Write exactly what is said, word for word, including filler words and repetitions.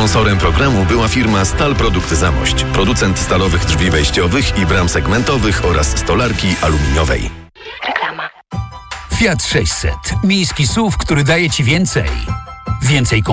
Sponsorem programu była firma Stal Produkt Zamość, producent stalowych drzwi wejściowych i bram segmentowych oraz stolarki aluminiowej. Reklama. Fiat sześćset. Miejski S U V, który daje Ci więcej. Więcej